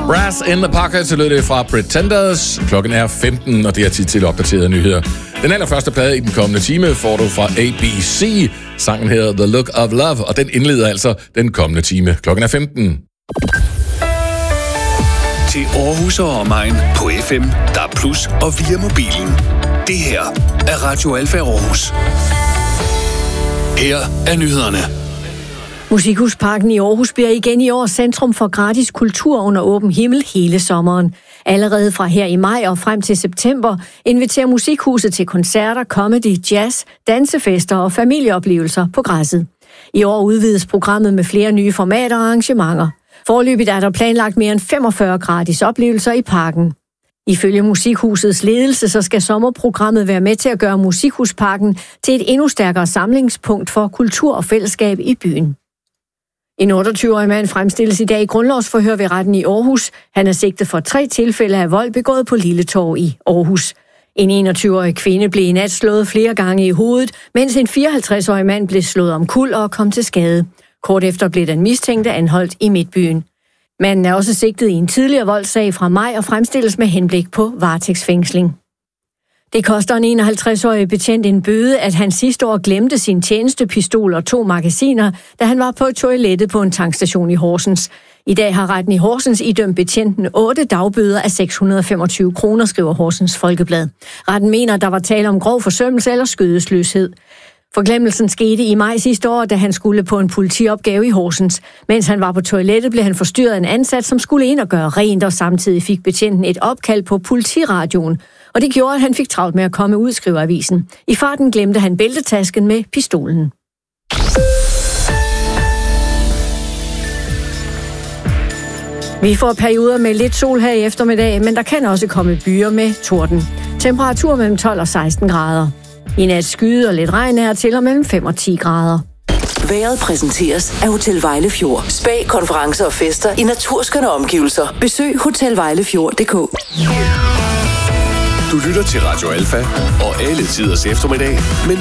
Brass in the Pocket, lød det fra Pretenders. Klokken er 15, og det er tid til opdaterede nyheder. Den allerførste plade i den kommende time får du fra ABC. Sangen hedder The Look of Love, og den indleder altså den kommende time. Klokken er 15. Til Aarhus og omegn på FM, DAB+ og via mobilen. Det her er Radio Alfa Aarhus. Her er nyhederne. Musikhusparken i Aarhus bliver igen i år centrum for gratis kultur under åben himmel hele sommeren. Allerede fra her i maj og frem til september inviterer Musikhuset til koncerter, comedy, jazz, dansefester og familieoplevelser på græsset. I år udvides programmet med flere nye formater og arrangementer. Foreløbigt er der planlagt mere end 45 gratis oplevelser i parken. Ifølge Musikhusets ledelse, så skal sommerprogrammet være med til at gøre Musikhusparken til et endnu stærkere samlingspunkt for kultur og fællesskab i byen. En 28-årig mand fremstilles i dag i grundlovsforhør ved retten i Aarhus. Han er sigtet for 3 tilfælde af vold begået på Lilletorv i Aarhus. En 21-årig kvinde blev i nat slået flere gange i hovedet, mens en 54-årig mand blev slået omkuld og kom til skade. Kort efter blev den mistænkte anholdt i Midtbyen. Manden er også sigtet i en tidligere voldssag fra maj og fremstilles med henblik på varetægtsfængsling. Det koster en 51-årig betjent en bøde, at han sidste år glemte sin tjenestepistol og 2 magasiner, da han var på toilettet på en tankstation i Horsens. I dag har retten i Horsens idømt betjenten 8 dagbøder af 625 kroner, skriver Horsens Folkeblad. Retten mener, at der var tale om grov forsømmelse eller skødesløshed. Forglemmelsen skete i maj sidste år, da han skulle på en politiopgave i Horsens. Mens han var på toilettet, blev han forstyrret af en ansat, som skulle ind og gøre rent, og samtidig fik betjenten et opkald på politiradioen. Og det gjorde, at han fik travlt med at komme ud, skriver avisen. I farten glemte han bæltetasken med pistolen. Vi får perioder med lidt sol her i eftermiddag, men der kan også komme byer med torden. Temperatur mellem 12 og 16 grader. I nat skyde og lidt regn er til og mellem 5 og 10 grader. Vejret præsenteres af Hotel Vejlefjord. Spa, konferencer og fester i naturskønne omgivelser. Besøg hotelvejlefjord.dk. Du lytter til Radio Alfa og alle tiders eftermiddag, men